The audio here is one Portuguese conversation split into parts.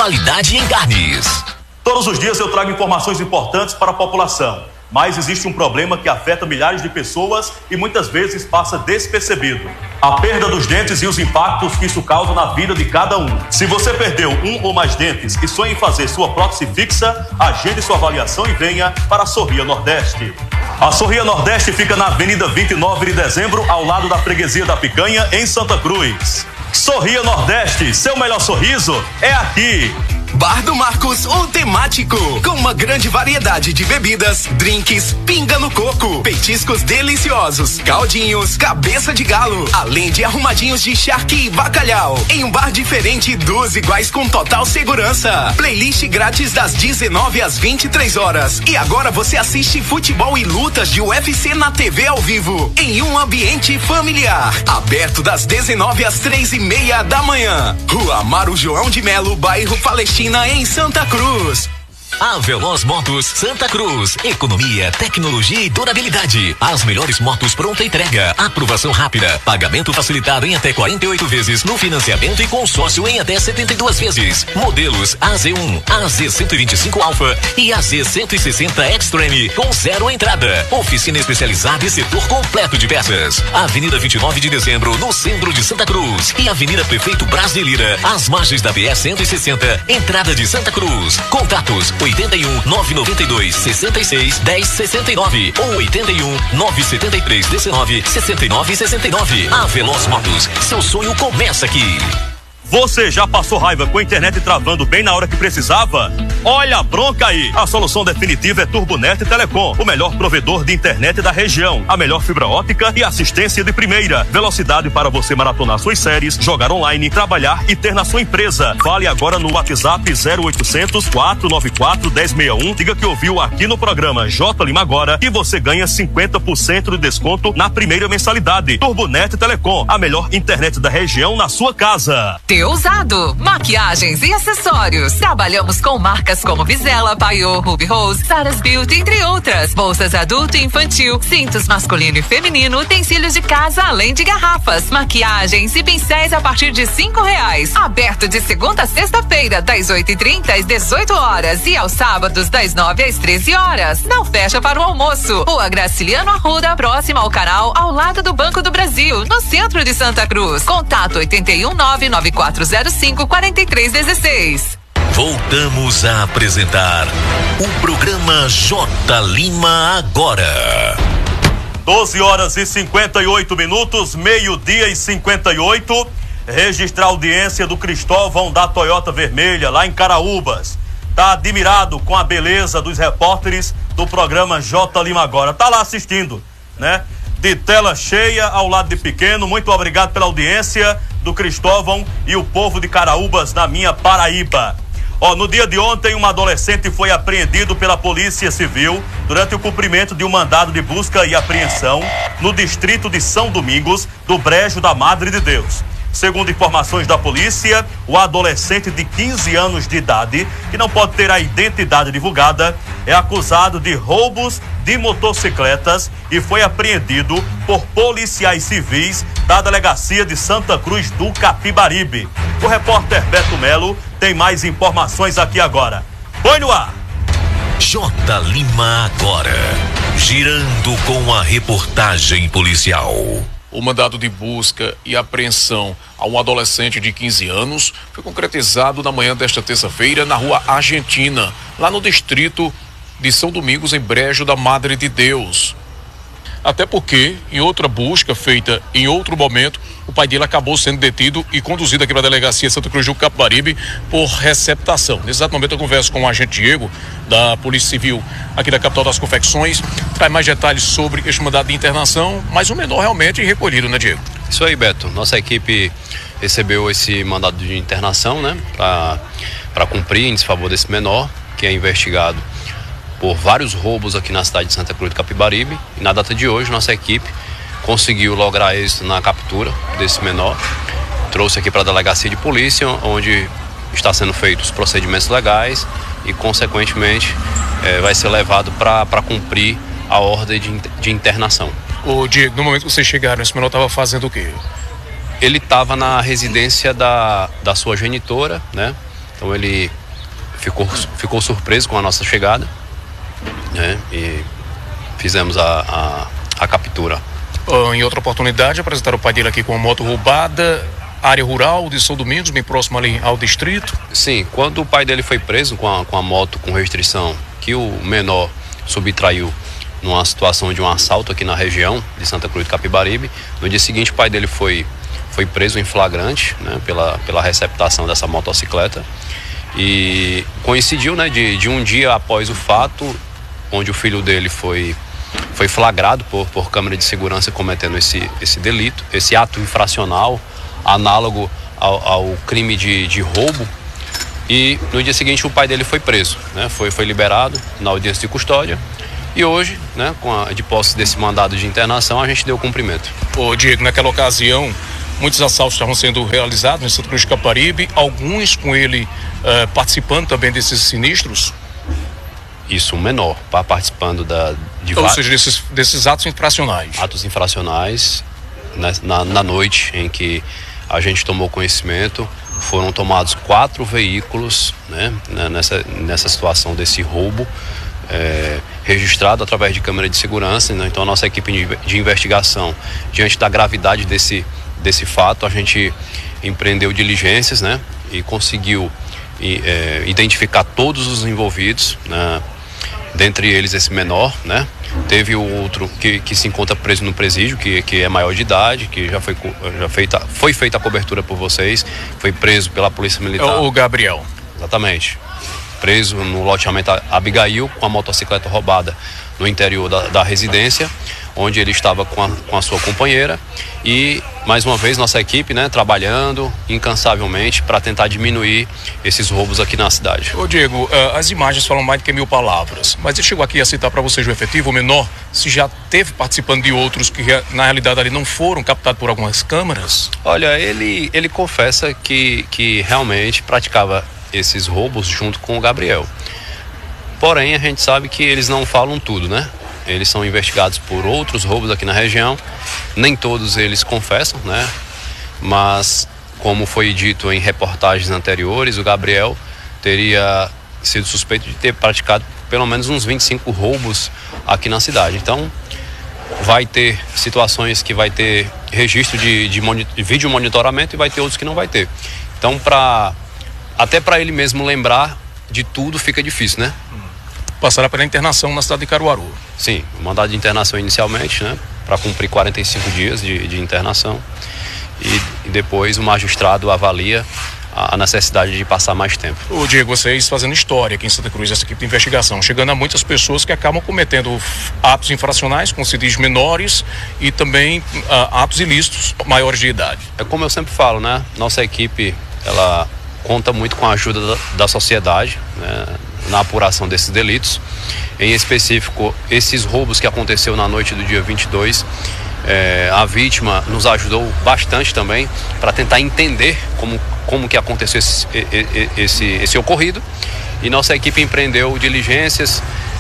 qualidade em carnes. Todos os dias eu trago informações importantes para a população, mas existe um problema que afeta milhares de pessoas e muitas vezes passa despercebido: a perda dos dentes e os impactos que isso causa na vida de cada um. Se você perdeu um ou mais dentes e sonha em fazer sua prótese fixa, agende sua avaliação e venha para a Sorria Nordeste. A Sorria Nordeste fica na Avenida 29 de Dezembro, ao lado da Freguesia da Picanha, em Santa Cruz. Sorria Nordeste, seu melhor sorriso é aqui. Bar do Marcos, o temático, com uma grande variedade de bebidas, drinks, pinga no coco, petiscos deliciosos, caldinhos, cabeça de galo, além de arrumadinhos de charque e bacalhau. Em um bar diferente, 2 iguais com total segurança. Playlist grátis das 19 às 23 horas. E agora você assiste futebol e lutas de UFC na TV ao vivo, em um ambiente familiar. Aberto das 19 às 3:30 da manhã. Rua Amaro João de Melo, bairro Palestina, em Santa Cruz. A Veloz Motos Santa Cruz. Economia, tecnologia e durabilidade. As melhores motos pronta entrega. Aprovação rápida. Pagamento facilitado em até 48 vezes no financiamento e consórcio em até 72 vezes. Modelos AZ1, AZ125 Alpha e AZ160 Extreme com 0 entrada. Oficina especializada e setor completo de peças. Avenida 29 de Dezembro, no centro de Santa Cruz. E Avenida Prefeito Braz de Lira, às margens da BR 160, entrada de Santa Cruz. Contatos 81 992 66 10 69 ou 81 973 19 69 69. A Veloz Motos, seu sonho começa aqui. Você já passou raiva com a internet travando bem na hora que precisava? Olha a bronca aí! A solução definitiva é Turbonet Telecom, o melhor provedor de internet da região. A melhor fibra ótica e assistência de primeira. Velocidade para você maratonar suas séries, jogar online, trabalhar e ter na sua empresa. Fale agora no WhatsApp 0800 494 1061. Diga que ouviu aqui no programa J Lima Agora e você ganha 50% de desconto na primeira mensalidade. Turbonet Telecom, a melhor internet da região na sua casa. Usado, maquiagens e acessórios. Trabalhamos com marcas como Vizela, Paiô, Ruby Rose, Sarah's Beauty, entre outras. Bolsas adulto e infantil, cintos masculino e feminino, utensílios de casa, além de garrafas, maquiagens e pincéis a partir de R$5. Aberto de segunda a sexta-feira, das 8h30 às 18 horas e aos sábados, das 9 às 13 horas. Não fecha para o almoço. Rua Graciliano Arruda, próxima ao canal, ao lado do Banco do Brasil, no centro de Santa Cruz. Contato 81 994 05 4316. Voltamos a apresentar o programa J Lima Agora. 12 horas e 58 minutos, meio-dia e 58. Registrar a audiência do Cristóvão da Toyota Vermelha, lá em Caraúbas. Tá admirado com a beleza dos repórteres do programa J Lima Agora. Tá lá assistindo, né? De tela cheia, ao lado de Pequeno. Muito obrigado pela audiência do Cristóvão e o povo de Caraúbas, na minha Paraíba. No dia de ontem, um adolescente foi apreendido pela Polícia Civil durante o cumprimento de um mandado de busca e apreensão no distrito de São Domingos, do Brejo da Madre de Deus. Segundo informações da polícia, o adolescente de 15 anos de idade, que não pode ter a identidade divulgada, é acusado de roubos de motocicletas e foi apreendido por policiais civis da delegacia de Santa Cruz do Capibaribe. O repórter Beto Melo tem mais informações aqui agora. Põe no ar! J Lima Agora, girando com a reportagem policial. O mandado de busca e apreensão a um adolescente de 15 anos foi concretizado na manhã desta terça-feira na Rua Argentina, lá no distrito de São Domingos, em Brejo da Madre de Deus. Até porque, em outra busca feita em outro momento, o pai dele acabou sendo detido e conduzido aqui para a delegacia Santa Cruz do Capibaribe por receptação. Nesse exato momento eu converso com o agente Diego, da Polícia Civil aqui da capital das confecções, traz mais detalhes sobre este mandado de internação, mas o menor realmente recolhido, né, Diego? Isso aí, Beto. Nossa equipe recebeu esse mandado de internação, né, para cumprir em desfavor desse menor, que é investigado por vários roubos aqui na cidade de Santa Cruz do Capibaribe. E na data de hoje, nossa equipe conseguiu lograr êxito na captura desse menor. Trouxe aqui para a delegacia de polícia, onde está sendo feitos os procedimentos legais e, consequentemente, vai ser levado para cumprir a ordem de internação. Ô Diego, no momento que vocês chegaram, esse menor estava fazendo o quê? Ele estava na residência da sua genitora, né? Então ele ficou surpreso com a nossa chegada, né? E fizemos a captura. Em outra oportunidade, apresentaram o pai dele aqui com a moto roubada, área rural de São Domingos, bem próximo ali ao distrito. Sim, quando o pai dele foi preso com a moto com restrição, que o menor subtraiu numa situação de um assalto aqui na região de Santa Cruz do Capibaribe, no dia seguinte o pai dele foi preso em flagrante, né, pela receptação dessa motocicleta, e coincidiu, né, de um dia após o fato, onde o filho dele foi flagrado por câmera de segurança cometendo esse delito, esse ato infracional análogo ao crime de roubo, e no dia seguinte o pai dele foi preso, né? Foi liberado na audiência de custódia, e hoje, né, de posse desse mandado de internação, a gente deu cumprimento. Ô Diego, naquela ocasião muitos assaltos estavam sendo realizados em Santa Cruz do Capibaribe, alguns com ele participando também desses sinistros? Isso, um menor, participando ou seja, desses atos infracionais. Atos infracionais, na noite em que a gente tomou conhecimento, foram tomados 4 veículos, né, nessa situação desse roubo, registrado através de câmera de segurança, né? Então a nossa equipe de investigação, diante da gravidade desse fato, a gente empreendeu diligências, né, e conseguiu identificar todos os envolvidos, né? Dentre eles esse menor, né? Teve o outro que se encontra preso no presídio, que é maior de idade, que foi feita a cobertura por vocês, foi preso pela Polícia Militar. O Gabriel. Exatamente. Preso no loteamento Abigail com a motocicleta roubada no interior da residência, onde ele estava com a sua companheira, e mais uma vez nossa equipe, né, trabalhando incansavelmente para tentar diminuir esses roubos aqui na cidade. Ô Diego, as imagens falam mais do que 1000 palavras, mas ele chegou aqui a citar para vocês o efetivo, o menor, se já teve participando de outros que na realidade ali não foram captados por algumas câmeras? Olha, ele confessa que realmente praticava esses roubos junto com o Gabriel. Porém, a gente sabe que eles não falam tudo, né? Eles são investigados por outros roubos aqui na região. Nem todos eles confessam, né? Mas, como foi dito em reportagens anteriores, o Gabriel teria sido suspeito de ter praticado pelo menos uns 25 roubos aqui na cidade. Então, vai ter situações que vai ter registro de vídeo monitoramento e vai ter outros que não vai ter. Então, até para ele mesmo lembrar de tudo fica difícil, né? Passará pela internação na cidade de Caruaru. Sim, o mandado de internação inicialmente, né? Para cumprir 45 dias de internação. E depois o magistrado avalia a necessidade de passar mais tempo. Ô Diego, vocês fazendo história aqui em Santa Cruz, essa equipe de investigação, chegando a muitas pessoas que acabam cometendo atos infracionais, com cidadãos menores e também atos ilícitos maiores de idade. É como eu sempre falo, né? Nossa equipe, ela conta muito com a ajuda da sociedade, né, na apuração desses delitos. Em específico, esses roubos que aconteceu na noite do dia 22, a vítima nos ajudou bastante também para tentar entender como que aconteceu esse ocorrido, e nossa equipe empreendeu diligências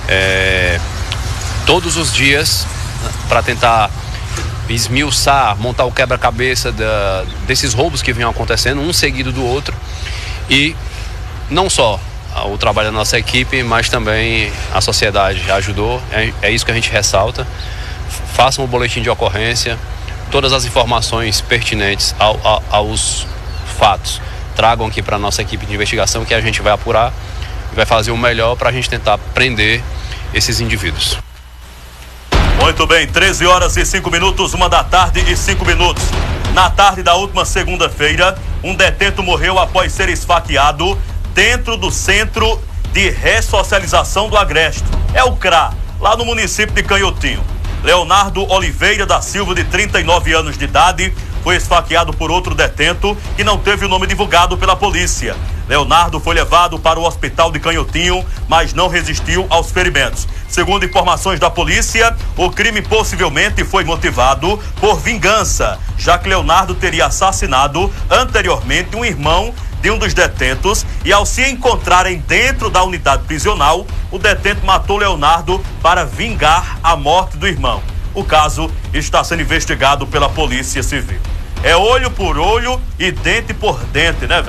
todos os dias para tentar esmiuçar, montar o quebra-cabeça desses roubos que vinham acontecendo, um seguido do outro, e não só o trabalho da nossa equipe, mas também a sociedade ajudou. É isso que a gente ressalta. Façam o boletim de ocorrência, todas as informações pertinentes aos fatos tragam aqui para a nossa equipe de investigação, que a gente vai apurar e vai fazer o melhor para a gente tentar prender esses indivíduos. Muito bem, 13h05, 1h05. Na tarde da última segunda-feira, um detento morreu após ser esfaqueado dentro do Centro de Ressocialização do Agreste. É o CRA, lá no município de Canhotinho. Leonardo Oliveira da Silva, de 39 anos de idade, foi esfaqueado por outro detento que não teve o nome divulgado pela polícia. Leonardo foi levado para o hospital de Canhotinho, mas não resistiu aos ferimentos. Segundo informações da polícia, o crime possivelmente foi motivado por vingança, já que Leonardo teria assassinado anteriormente um irmão de um dos detentos, e ao se encontrarem dentro da unidade prisional, o detento matou Leonardo para vingar a morte do irmão. O caso está sendo investigado pela Polícia Civil. É olho por olho e dente por dente, né, velho?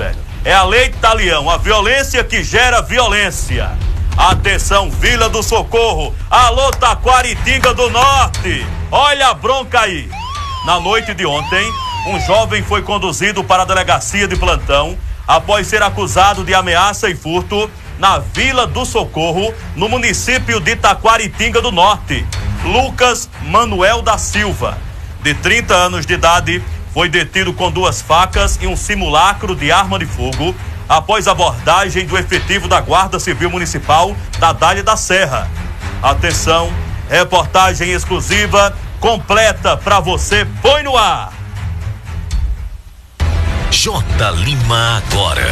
É a lei Talião, a violência que gera violência. Atenção, Vila do Socorro, alô Taquaritinga do Norte, olha a bronca aí. Na noite de ontem, um jovem foi conduzido para a delegacia de plantão após ser acusado de ameaça e furto na Vila do Socorro, no município de Taquaritinga do Norte. Lucas Manuel da Silva, de 30 anos de idade, foi detido com 2 facas e um simulacro de arma de fogo após abordagem do efetivo da Guarda Civil Municipal da Dália da Serra. Atenção, reportagem exclusiva completa para você, põe no ar. J. Lima agora,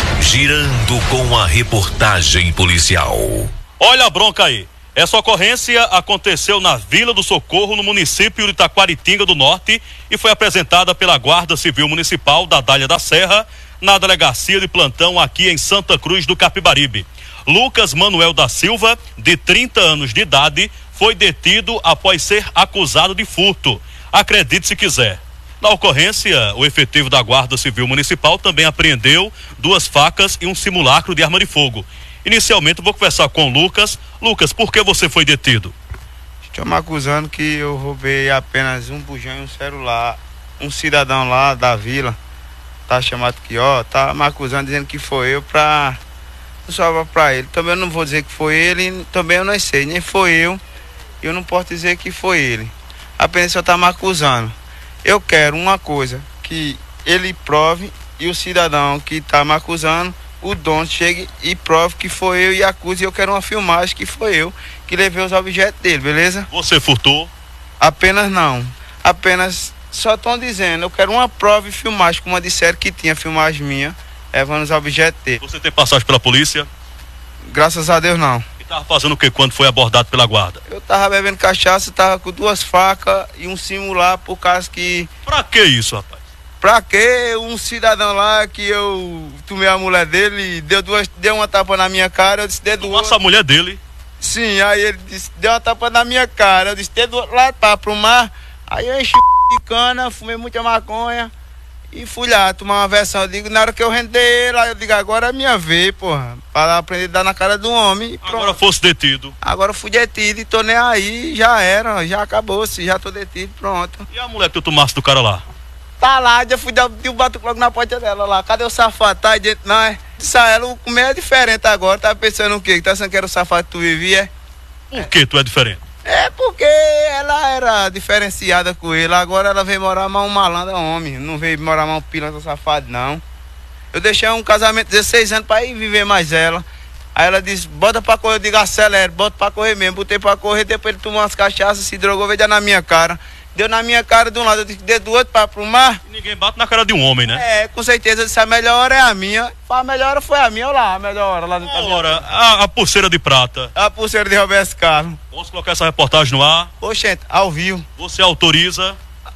girando com a reportagem policial. Olha a bronca aí. Essa ocorrência aconteceu na Vila do Socorro, no município de Taquaritinga do Norte, e foi apresentada pela Guarda Civil Municipal da Dália da Serra, na delegacia de plantão aqui em Santa Cruz do Capibaribe. Lucas Manuel da Silva, de 30 anos de idade, foi detido após ser acusado de furto. Acredite se quiser. Na ocorrência, o efetivo da Guarda Civil Municipal também apreendeu 2 facas e um simulacro de arma de fogo. Inicialmente, vou conversar com o Lucas. Lucas, por que você foi detido? Estão me acusando que eu roubei apenas um bujão e um celular. Um cidadão lá da vila, tá chamado aqui, ó, tá me acusando, dizendo que foi eu pra salvar pra ele. Também eu não vou dizer que foi ele, também eu não sei, nem foi eu não posso dizer que foi ele. Apenas só tá me acusando. Eu quero uma coisa, que ele prove e o cidadão que tá me acusando, o dono chegue e prove que foi eu e acuse. Eu quero uma filmagem que foi eu que levei os objetos dele, beleza? Você furtou? Apenas não. Apenas só estão dizendo, eu quero uma prova e filmagem, como disseram que tinha filmagem minha, levando os objetos dele. Você tem passagem pela polícia? Graças a Deus não. E tava fazendo o que quando foi abordado pela guarda? Eu tava bebendo cachaça, tava com 2 facas e um simular por causa que... Pra que isso, rapaz? Pra que um cidadão lá que eu tomei a mulher dele, deu uma tapa na minha cara, eu disse, dedo Nossa, a mulher dele? Sim, aí ele disse, deu uma tapa na minha cara, eu disse, dedo lá para pro mar, aí eu enchi de cana, fumei muita maconha e fui lá tomar uma versão. Eu digo, na hora que eu render ele, eu digo, agora é minha vez, porra, para aprender a dar na cara do homem. Agora fosse detido. Agora fui detido e tô nem aí, já era, já acabou-se, já tô detido, pronto. E a mulher que tu tomasse do cara lá? Tá lá, já fui dar o batuque logo na porta dela lá. Cadê o safado? Tá aí dentro, não é? Disse a ela, o comer é diferente agora. Tá pensando o quê? Tá pensando que era o safado que tu vivia? Por que tu é diferente? É porque ela era diferenciada com ele. Agora ela veio morar mais um malandro, homem. Não veio morar mais um pilantra safado, não. Eu deixei um casamento de 16 anos pra ir viver mais ela. Aí ela disse, bota pra correr. Eu digo, acelera, bota pra correr mesmo. Botei pra correr, depois ele tomou umas cachaças, se drogou, veio dar na minha cara. Deu na minha cara de um lado, eu disse, deu do outro para pro mar. E ninguém bate na cara de um homem, né? É, com certeza, eu disse, a melhor hora é a minha. A melhor hora foi a minha, olha lá, a melhor hora lá dentro. Agora, a pulseira de prata. A pulseira de Roberto Carlos. Posso colocar essa reportagem no ar? Oxente, ao vivo. Você autoriza?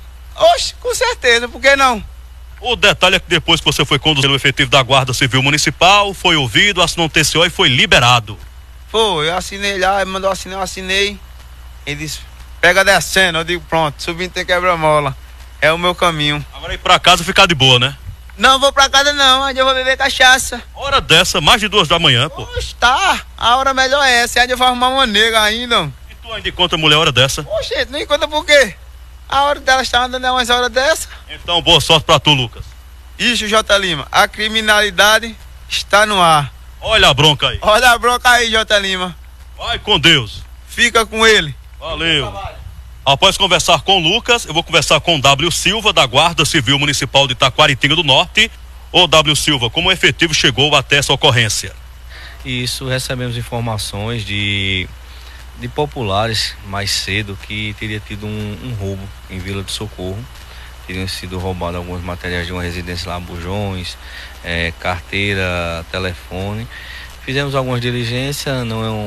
Oxe, com certeza, por que não? O detalhe é que depois que você foi conduzido pelo efetivo da Guarda Civil Municipal, foi ouvido, assinou um TCO e foi liberado. Foi, eu assinei lá, ele mandou assinar, eu assinei. Ele disse, pega descendo, eu digo, pronto, subindo tem quebra-mola. É o meu caminho. Agora ir pra casa ficar de boa, né? Não vou pra casa não, onde eu vou beber cachaça. Hora dessa, mais de 2 da manhã, pô. Oxe, tá, a hora melhor é essa, onde eu vou arrumar uma nega ainda. E tu ainda encontra mulher hora dessa? Oxe, não encontra por quê? A hora dela está andando é umas horas dessa. Então, boa sorte pra tu, Lucas. Isso, J. Lima, a criminalidade está no ar. Olha a bronca aí. Olha a bronca aí, J. Lima. Vai com Deus. Fica com ele. Valeu. Após conversar com o Lucas, eu vou conversar com o W. Silva, da Guarda Civil Municipal de Taquaritinga do Norte. Ô W. Silva, como o efetivo chegou até essa ocorrência? Isso, recebemos informações de populares mais cedo que teria tido um roubo em Vila do Socorro. Teriam sido roubados alguns materiais de uma residência lá, bujões, carteira, telefone. Fizemos algumas diligências,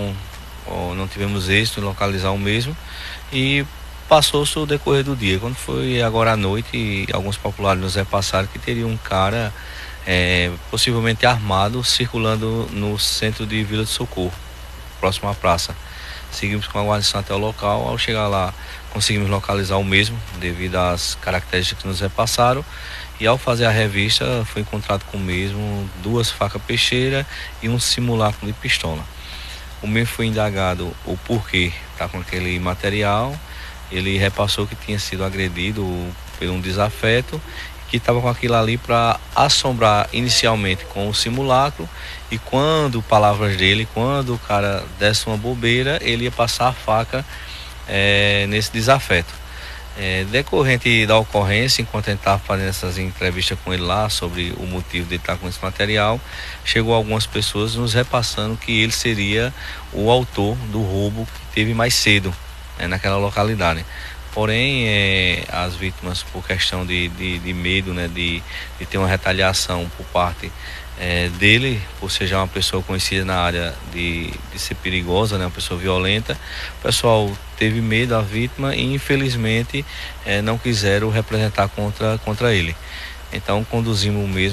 não tivemos êxito em localizar o mesmo e passou-se o decorrer do dia. Quando foi agora à noite, alguns populares nos repassaram que teria um cara possivelmente armado circulando no centro de Vila do Socorro, próximo à praça. Seguimos com a guarnição até o local. Ao chegar lá, conseguimos localizar o mesmo devido às características que nos repassaram E ao fazer a revista foi encontrado com o mesmo 2 facas peixeiras e um simulacro de pistola. O mesmo foi indagado o porquê está com aquele material. Ele repassou que tinha sido agredido por um desafeto, que estava com aquilo ali para assombrar inicialmente com o simulacro, e quando, palavras dele, quando o cara desse uma bobeira, ele ia passar a faca nesse desafeto. Decorrente da ocorrência, enquanto a gente estava fazendo essas entrevistas com ele lá sobre o motivo de estar com esse material, chegou algumas pessoas nos repassando que ele seria o autor do roubo que teve mais cedo naquela localidade. Porém, as vítimas, por questão de medo, né, de ter uma retaliação por parte dele, por ser já uma pessoa conhecida na área de ser perigosa, né, uma pessoa violenta, o pessoal teve medo da vítima e infelizmente não quiseram representar contra ele. Então conduzimos o mesmo